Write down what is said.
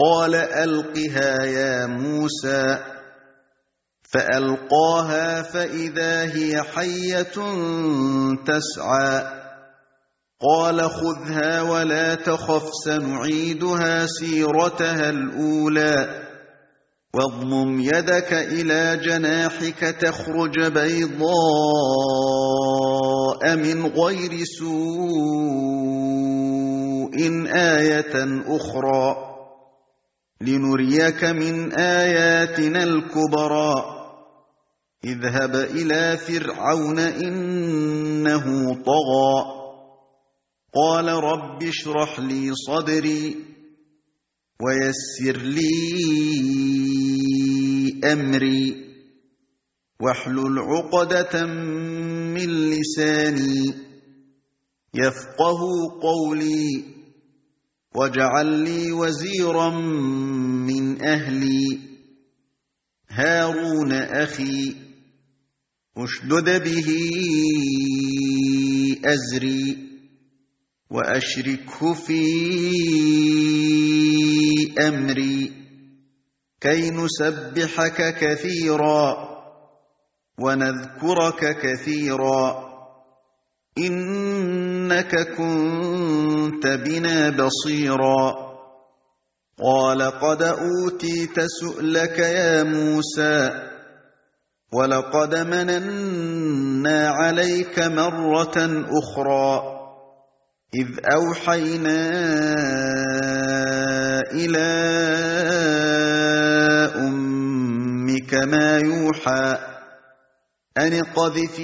قال ألقها يا موسى فألقاها فإذا هي حية تسعى قال خذها ولا تخف سنعيدها سيرتها الأولى واضمم يدك إلى جناحك تخرج بيضاء من غير سوء آية أخرى لنريك من آياتنا الكبرى اذهب إلى فرعون إنه طغى قال رب اشرح لي صدري ويسر لي أمري واحلل عقدة من لساني يفقه قولي واجعل لي وزيرا من أهلي هارون أخي اشدد به أزري وأشركه في أمري كي نسبحك كثيرا ونذكرك كثيرا إنك كنت بنا بصيرا قال قد أوتيت سؤلك يا موسى ولقد مننا عليك مرة أخرى إذ أوحينا إلى أمك ما يوحى أن اقذفي